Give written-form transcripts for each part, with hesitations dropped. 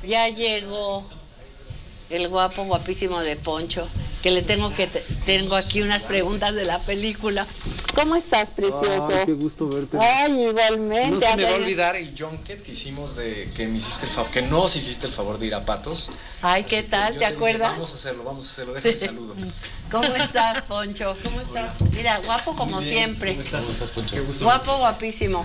Ya llegó el guapo, guapísimo de Poncho, que le tengo aquí unas preguntas de la película. ¿Cómo estás, precioso? Ay, qué gusto verte. Ay, igualmente. No se me va a olvidar el junket que hicimos que nos hiciste el favor de ir a Patos. Ay, ¿qué tal? ¿Te acuerdas? Vamos a hacerlo, déjame saludo. ¿Cómo estás, Poncho? ¿Cómo estás? Mira, guapo como siempre. ¿Cómo estás, Poncho? Qué gusto. Guapo, guapísimo.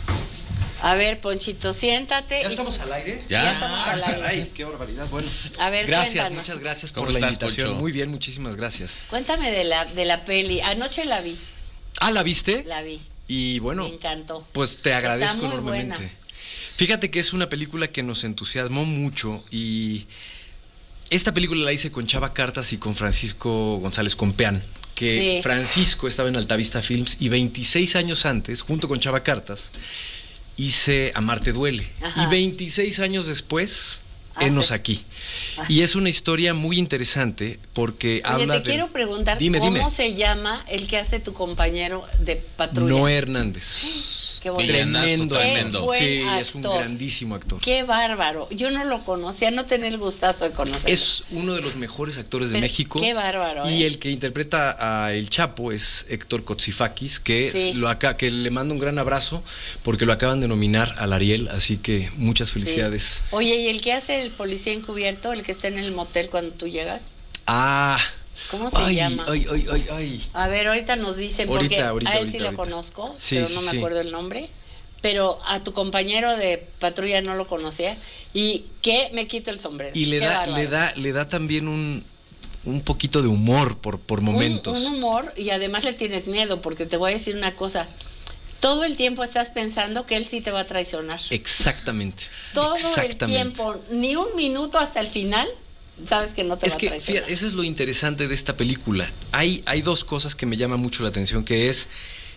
A ver, Ponchito, siéntate. ¿Ya estamos al aire? Ya estamos al aire. Ay, qué barbaridad. Bueno, A ver, gracias, cuéntanos. muchas gracias ¿Cómo por la estás, invitación. Poncho? Muy bien, muchísimas gracias. Cuéntame de la peli. Anoche la vi. Ah, ¿la viste? La vi. Y bueno, Me encantó. pues te agradezco Está muy enormemente. buena. Fíjate que es una película que nos entusiasmó mucho y esta película la hice con Chava Cartas y con Francisco González Compeán, que Sí. Francisco estaba en Altavista Films y 26 años antes, junto con Chava Cartas, hice Amarte Duele. Ajá. Y 26 años después, Ah, Henos sí. aquí. Y es una historia muy interesante porque Oye, habla te de... quiero preguntar, Dime, ¿cómo dime. se llama el que hace tu compañero de patrulla? Noé Hernández. Qué bonito. Tremendo. Tremendo. Qué buen Sí, es un actor. grandísimo actor. Qué bárbaro. Yo no lo conocía, no tenía el gustazo de conocerlo. Es uno de los mejores actores de Pero México. qué bárbaro, Y ¿eh? el que interpreta a El Chapo es Héctor Kotsifakis, que, Sí. que le mando un gran abrazo porque lo acaban de nominar al Ariel, así que muchas Sí. felicidades. Oye, ¿y el que hace el policía encubierto, el que está en el motel cuando tú llegas? Ah, ¿Cómo se llama? Ay. A ver, ahorita nos dicen, Ahorita, porque ahorita, a él ahorita, sí lo ahorita. conozco, Sí, pero sí, no me sí. acuerdo el nombre. Pero a tu compañero de patrulla no lo conocía. ¿Y qué? Me quito el sombrero. Y Qué bárbaro. le da también un poquito de humor por momentos. Un humor, y además le tienes miedo, porque te voy a decir una cosa. Todo el tiempo estás pensando que él sí te va a traicionar. Exactamente. Todo exactamente. el tiempo, ni un minuto hasta el final, sabes que no te Es va a que, traicionar. fíjate, eso es lo interesante de esta película. Hay dos cosas que me llaman mucho la atención, que es,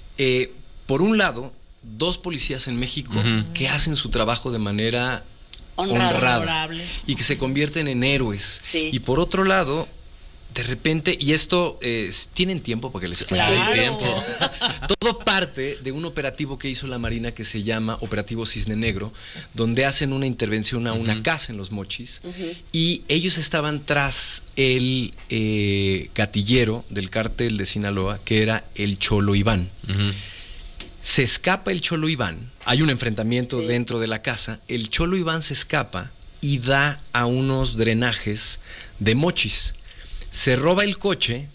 por un lado, dos policías en México que hacen su trabajo de manera honrada Honorable. y que se convierten en héroes. Sí. Y por otro lado, de repente, y esto, tienen tiempo para que les explique. Claro. Tiempo. Todo parte de un operativo que hizo la Marina que se llama Operativo Cisne Negro, donde hacen una intervención a una casa en Los Mochis y ellos estaban tras el gatillero del cártel de Sinaloa, que era el Cholo Iván. Se escapa el Cholo Iván, hay un enfrentamiento Sí. dentro de la casa, el Cholo Iván se escapa y da a unos drenajes de Mochis. Se roba el coche,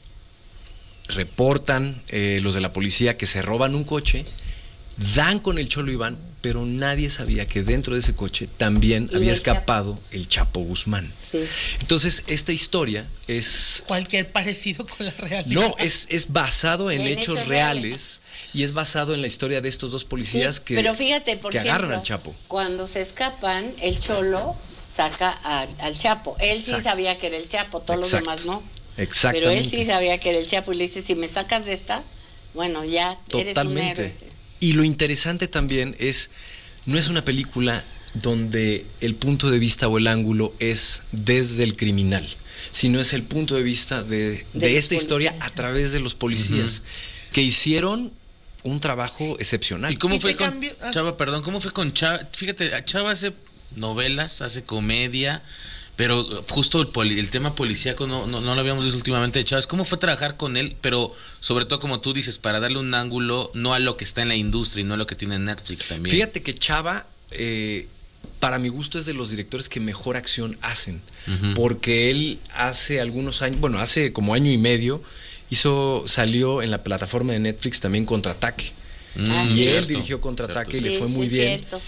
reportan los de la policía que se roban un coche, dan con el Cholo Iván, pero nadie sabía que dentro de ese coche también Iba había el Chapo. escapado el Chapo Guzmán. Sí. Entonces, esta historia es... Cualquier parecido con la realidad. No, es basado en Sí, en hechos hechos reales y es basado en la historia de estos dos policías Sí, que, pero fíjate, por que ejemplo, agarran al Chapo. cuando se escapan, el Cholo saca al Chapo. Él sí Exacto. sabía que era el Chapo, todos Exacto. los demás no. Exactamente. Pero él sí sabía que era el Chapo y le dice, si me sacas de esta, bueno, ya eres un héroe. Y lo interesante también es, no es una película donde el punto de vista o el ángulo es desde el criminal, sino es el punto de vista de los esta historia policías. a través de los policías que hicieron un trabajo excepcional. ¿Y cómo ¿Y fue qué con cambio? Ah. Chava? Perdón, ¿cómo fue con Chava? Fíjate, Chava hace novelas, hace comedia, pero justo el tema policíaco no lo habíamos visto últimamente de Chávez. ¿Cómo fue trabajar con él? Pero sobre todo, como tú dices, para darle un ángulo no a lo que está en la industria y no a lo que tiene Netflix también. Fíjate que Chava, para mi gusto, es de los directores que mejor acción hacen, porque él hace algunos años, bueno, hace como año y medio, salió en la plataforma de Netflix también Contraataque. Ah, Y sí. él Cierto, dirigió Contraataque y cierto. le fue Sí, muy sí, bien. cierto.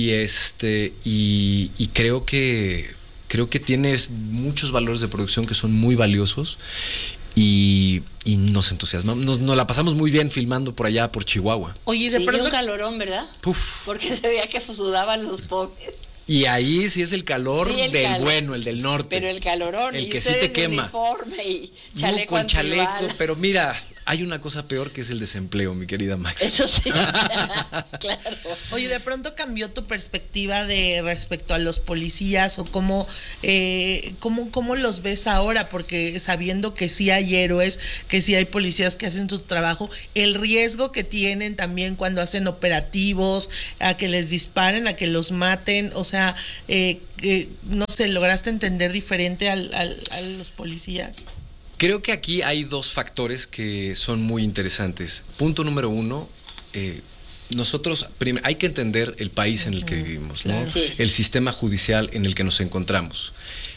Y creo que tienes muchos valores de producción que son muy valiosos y nos entusiasmamos, nos la pasamos muy bien filmando por allá por Chihuahua. Oye, de Sí, pronto un calorón, ¿verdad? Puf. Porque se veía que sudaban los pobres. Y ahí sí es el calor Sí, el del calor. bueno, el del norte. Pero el calorón, El y que sí ustedes te quema. uniforme y No, chaleco con chaleco, antibala. pero mira, Hay una cosa peor que es el desempleo, mi querida Max. Eso sí, claro. Oye, ¿de pronto cambió tu perspectiva de respecto a los policías o cómo los ves ahora? Porque sabiendo que sí hay héroes, que sí hay policías que hacen su trabajo, el riesgo que tienen también cuando hacen operativos, a que les disparen, a que los maten, o sea, no sé, ¿lograste entender diferente a los policías? Creo que aquí hay dos factores que son muy interesantes. Punto número uno, nosotros hay que entender el país en el que vivimos, ¿no? Claro. Sí. El sistema judicial en el que nos encontramos.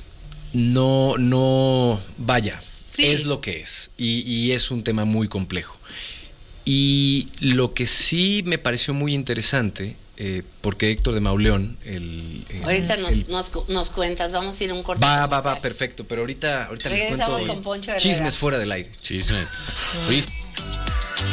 No, vaya, Sí. es lo que es y es un tema muy complejo. Y lo que sí me pareció muy interesante, porque Héctor de Mauleón, Ahorita nos cuentas, vamos a ir a un corte. Va, perfecto, pero ahorita les Regresamos cuento con Poncho Herrera. chismes fuera del aire. Chisme. Oye,